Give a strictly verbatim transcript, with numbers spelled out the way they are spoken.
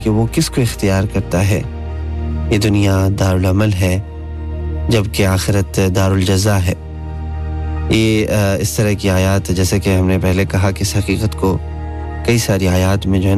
कि वो किसको इख्तियार करता है। ये दुनिया दारुल अमल है जबकि आखिरत दारुल जज़ा है। ये इस तरह की आयत, जैसे कि हमने पहले कहा कि इस हकीकत को कई सारी आयत में जो है